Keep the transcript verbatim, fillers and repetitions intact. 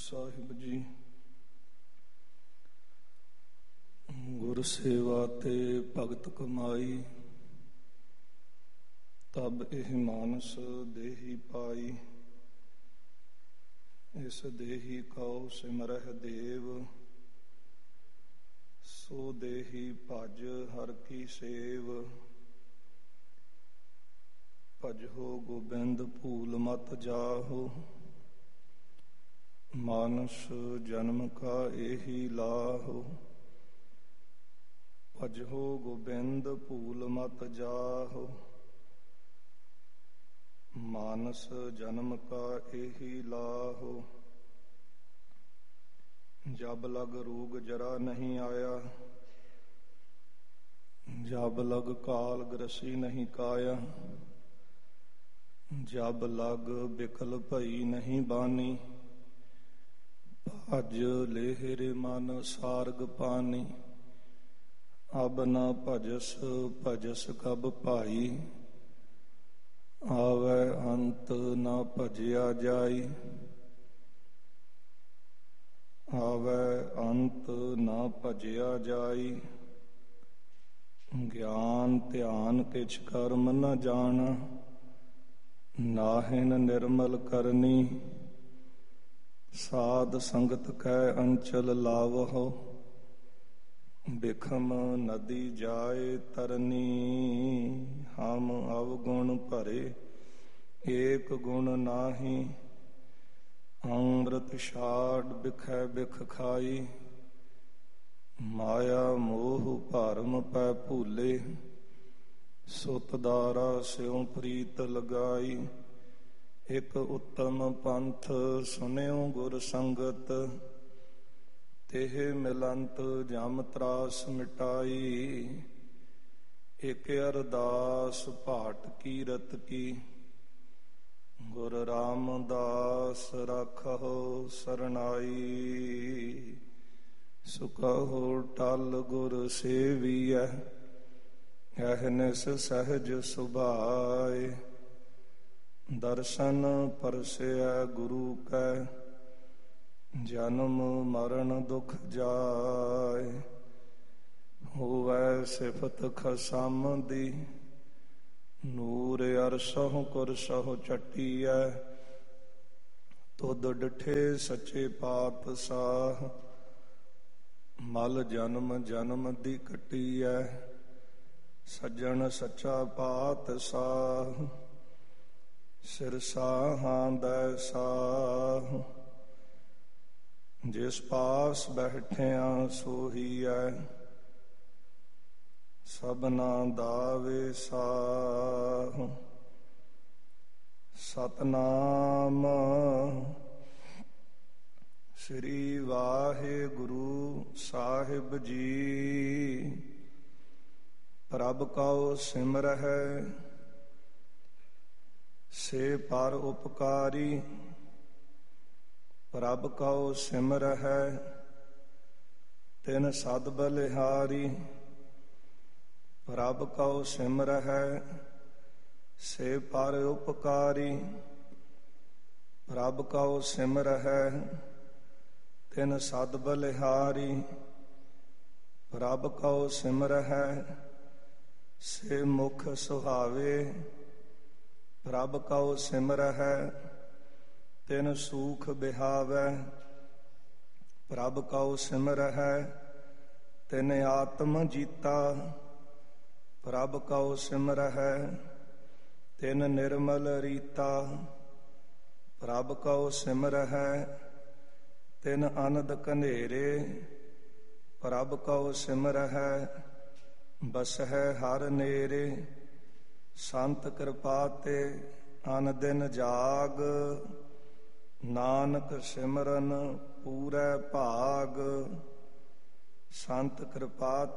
ਸਾਹਿਬ ਜੀ। ਗੁਰ ਸੇਵਾ ਤੇ ਭਗਤ ਕਮਾਈ, ਤਬ ਇਹ ਮਾਨਸ ਦੇਹੀ ਪਾਈ। ਇਸ ਦੇਹੀ ਕਉ ਸਿਮਰਹਿ ਦੇਵ, ਸੋ ਦੇਹੀ ਭਜ ਹਰ ਕੀ ਸੇਵ। ਭਜਹੁ ਗੋਬਿੰਦ ਭੂਲ ਮਤ ਜਾਹੁ, ਮਾਨਸ ਜਨਮ ਕਾ ਇਹੀ ਲਾਹੁ। ਭਜਹੁ ਗੋਬਿੰਦ ਭੂਲ ਮਤ ਜਾਹੁ, ਮਾਨਸ ਜਨਮ ਕਾ ਇਹੀ ਲਾਹੁ। ਜਬ ਲਗ ਰੋਗ ਜਰਾ ਨਹੀਂ ਆਇਆ, ਜਬ ਲਗ ਕਾਲ ਗ੍ਰਸੀ ਨਹੀਂ ਕਾਇਆ। ਜਬ ਲਗ ਬਿਕਲ ਭਈ ਨਹੀਂ ਬਾਨੀ, ਭਜ ਲੇਹਿਰ ਮਨ ਸਾਰਗ ਪਾਨੀ। ਅਬ ਨ ਭਜਸ ਭਜਸ ਕਬ ਭਾਈ, ਆਵੈ ਅੰਤ ਨ ਭਜਿਆ ਜਾਈ। ਆਵੈ ਅੰਤ ਨ ਭਜਿਆ ਜਾਈ। ਗਿਆਨ ਧਿਆਨ ਕਿਛ ਕਰਮ ਨ ਜਾਣਾ, ਨਾਹਿਨ ਨਿਰਮਲ ਕਰਨੀ। ਸਾਧ ਸੰਗਤ ਕੈ ਅੰਚਲ ਲਾਵਹੁ, ਬਿਖਮ ਨਦੀ ਜਾਏ ਤਰਨੀ। ਹਮ ਅਵਗੁਣ ਭਰੇ ਏਕ ਗੁਣ ਨਾਹੀ, ਅੰਮ੍ਰਿਤ ਛਾੜ ਬਿਖੈ ਬਿਖ ਖਾਈ। ਮਾਇਆ ਮੋਹ ਭਰਮ ਪੈ ਭੂਲੇ, ਸੁਤ ਦਾਰਾ ਸਿਉ ਪ੍ਰੀਤ ਲਗਾਈ। ਇਕ ਉੱਤਮ ਪੰਥ ਸੁਨਿਓ ਗੁਰ ਸੰਗਤ, ਤਿਹ ਮਿਲੰਤ ਜਮ ਤਰਾਸ ਮਿਟਾਈ। ਇਕ ਅਰਦਾਸ ਭਾਟ ਕੀਰਤ ਕੀ, ਗੁਰ ਰਾਮਦਾਸ ਰਾਖਹੁ ਸਰਨਾਈ। ਸੁਕਹੁ ਟਲ ਗੁਰ ਸੇਵੀਐ, ਅਹਨਿਸ ਸਹਿਜ ਸੁਭਾਏ। ਦਰਸ਼ਨ ਪਰਸੈ ਗੁਰੂ ਕੈ, ਜਨਮ ਮਰਨ ਦੁਖ ਜਾਏ। ਹੋਵੈ ਸਿਫਤ ਖਸਮ ਦੀ, ਨੂਰ ਅਰਸਹੁ ਕੁਰਸਹੁ ਚੱਟੀਐ। ਤੁਧ ਡਿਠੇ ਸੱਚੇ ਪਾਤਸ਼ਾਹ, ਮਲ ਜਨਮ ਜਨਮ ਦੀ ਕੱਟੀਐ। ਸੱਜਣ ਸੱਚਾ ਪਾਤਸ਼ਾਹ, ਸਿਰ ਸਾਹਾਂ ਦੈ ਸਾਹ। ਜਿਸ ਪਾਸ ਬੈਠਿਆ ਸੋਹੀਐ, ਸਭਨਾ ਦਾ ਵਿਸਾਹ। ਸਤਨਾਮ ਸ੍ਰੀ ਵਾਹਿਗੁਰੂ ਸਾਹਿਬ ਜੀ। ਪ੍ਰਭ ਕਉ ਸਿਮਰਹਿ, ਸੇ ਪਰ ਉਪਕਾਰੀ। ਪ੍ਰਭ ਕਉ ਸਿਮਰਹਿ, ਤਿਨ ਸਦ ਬਲਿਹਾਰੀ। ਪ੍ਰਭ ਕਉ ਸਿਮਰਹਿ, ਸੇ ਪਰ ਉਪਕਾਰੀ। ਪ੍ਰਭ ਕਉ ਸਿਮਰਹਿ, ਤਿਨ ਸਦ ਬਲਿਹਾਰੀ। ਪ੍ਰਭ ਕਉ ਸਿਮਰਹਿ, ਸੇ ਮੁਖ ਸੁਹਾਵੇ। ਪ੍ਰਭ ਕਉ ਸਿਮਰਹਿ, ਤਿਨ ਸੂਖ ਬਿਹਾਵੈ। ਪ੍ਰਭ ਕਉ ਸਿਮਰਹਿ, ਤਿਨ ਆਤਮ ਜੀਤਾ। ਪ੍ਰਭ ਕਉ ਸਿਮਰਹਿ, ਤਿਨ ਨਿਰਮਲ ਰੀਤਾ। ਪ੍ਰਭ ਕਉ ਸਿਮਰਹਿ, ਤਿਨ ਅਨੰਦ ਘਨੇਰੇ। ਪ੍ਰਭ ਕਉ ਸਿਮਰਹਿ, ਬਸਹਿ ਹਰ ਨੇਰੇ। ਸੰਤ ਕਿਰਪਾ ਤੇ ਅਨ ਦਿਨ ਜਾਗ, ਨਾਨਕ ਸਿਮਰਨ ਪੂਰੈ ਭਾਗ। ਸੰਤ ਕਿਰਪਾ